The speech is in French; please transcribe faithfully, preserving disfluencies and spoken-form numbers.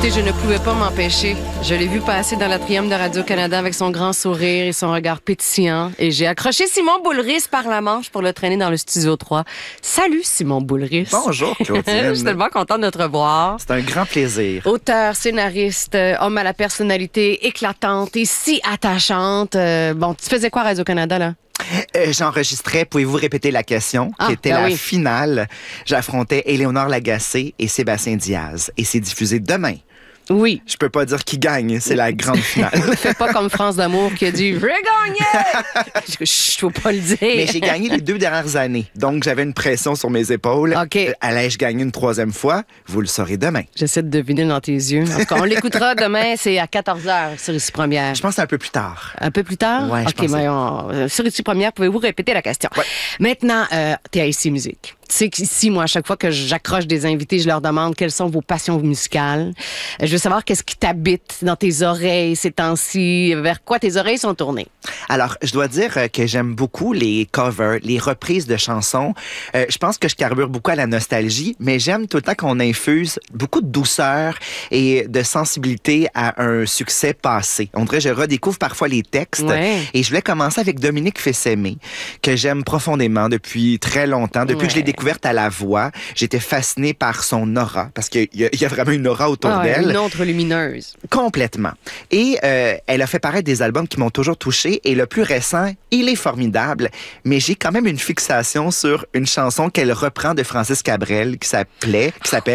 Écoutez, je ne pouvais pas m'empêcher. Je l'ai vu passer dans l'atrium de Radio-Canada avec son grand sourire et son regard pétillant. Et j'ai accroché Simon Boulris par la manche pour le traîner dans le studio trois. Salut, Simon Boulris. Bonjour, Claudine. Je suis tellement contente de te revoir. C'est un grand plaisir. Auteur, scénariste, homme à la personnalité éclatante et si attachante. Euh, bon, tu faisais quoi à Radio-Canada, là? Euh, j'enregistrais, pouvez-vous répéter la question, ah, qui était ben la oui. finale. J'affrontais Éléonore Lagacé et Sébastien Diaz. Et c'est diffusé demain. Oui. Je peux pas dire qui gagne, c'est la grande finale. Fais pas comme France d'amour qui a dit « Je vais gagner! » Je faut pas le dire. Mais j'ai gagné les deux dernières années. Donc, j'avais une pression sur mes épaules. OK. Euh, Allais-je gagner une troisième fois? Vous le saurez demain. J'essaie de deviner dans tes yeux. En tout cas, on l'écoutera demain, c'est à quatorze heures sur Ici Première. Je pense que c'est un peu plus tard. Un peu plus tard? Ouais, je OK, pensais. mais on- sur Ici Première, pouvez-vous répéter la question? Ouais. Maintenant, euh, t'es à Ici Musique. Tu sais qu'ici, moi, à chaque fois que j'accroche des invités, je leur demande quelles sont vos passions musicales. Euh, Je veux savoir qu'est-ce qui t'habite dans tes oreilles ces temps-ci, vers quoi tes oreilles sont tournées. Alors, je dois dire euh, que j'aime beaucoup les covers, les reprises de chansons. Euh, je pense que je carbure beaucoup à la nostalgie, mais j'aime tout le temps qu'on infuse beaucoup de douceur et de sensibilité à un succès passé. On dirait que je redécouvre parfois les textes. Ouais. Et je voulais commencer avec Dominique Fils-Aimé, que j'aime profondément depuis très longtemps. Depuis Ouais. que je l'ai découverte à la voix, j'étais fascinée par son aura, parce qu'il y, a- il y a vraiment une aura autour Ah ouais, d'elle. une autre lumineuse. Complètement. Et euh, elle a fait paraître des albums qui m'ont toujours touché. Et le plus récent, il est formidable. Mais j'ai quand même une fixation sur une chanson qu'elle reprend de Francis Cabrel qui s'appelait, qui s'appelle